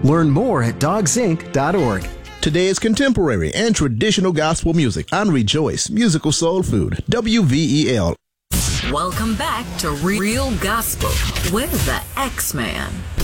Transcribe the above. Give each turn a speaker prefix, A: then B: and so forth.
A: Learn more at dogsinc.org.
B: Today's contemporary and traditional gospel music on Rejoice Musical Soul Food, WVEL.
C: Welcome back to Real Gospel with the X-Man.